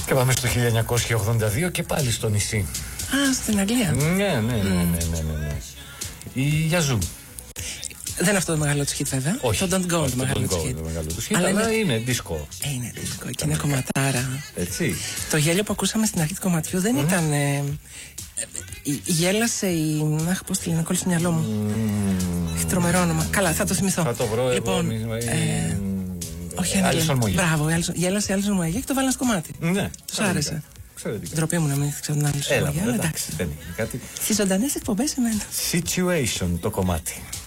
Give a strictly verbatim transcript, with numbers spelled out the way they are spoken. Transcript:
Και πάμε στο χίλια εννιακόσια ογδόντα δύο και πάλι στο νησί. Α, στην Αγγλία. Ναι, ναι, ναι, ναι, ναι, ναι, ναι. Η Yazoo. Δεν είναι αυτό το μεγάλο του hit, βέβαια. Όχι. Το Don't Go Όχι, το μεγάλο του hit. Το μεγάλο του hit, αλλά αλλά είναι, είναι δίσκο. Ε, είναι δίσκο και είναι κομματάρα. Έτσι. Το γέλιο που ακούσαμε στην αρχή του κομματιού δεν mm. ήταν. Ε, ε, γέλασε η. Αχ, πώς τη λένε, κόλλησε στο μυαλό μου. Mm. Τρομερό όνομα. Καλά, θα το θυμηθώ. Θα το βρω λοιπόν, εγώ. Ε, όχι, Άλισον Μουαγέ. Μπράβο, γέλασε η Άλισον Μουαγέ και το βάλανε στο κομμάτι. Ναι. Του άρεσε. Εξαιρετικά. Ντροπή μου να μην ξέρω την Άλισον Μουαγέ, αλλά εντάξει. Δεν είναι κάτι. Στις ζωντανές εκπομπές εμένα. Situation το κομμάτι.